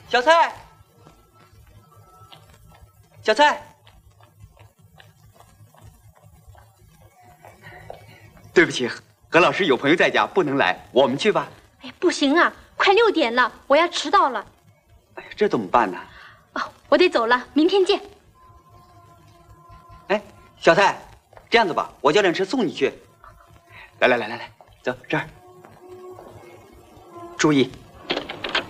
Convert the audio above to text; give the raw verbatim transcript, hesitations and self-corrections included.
小蔡，小蔡，对不起，何老师有朋友在家不能来，我们去吧。 哎，不行啊，快六点了，我要迟到了。 哎，这怎么办呢？ 哦，我得走了，明天见。 哎，小蔡，这样子吧，我叫辆车送你去。来来来来来，走这儿，注意。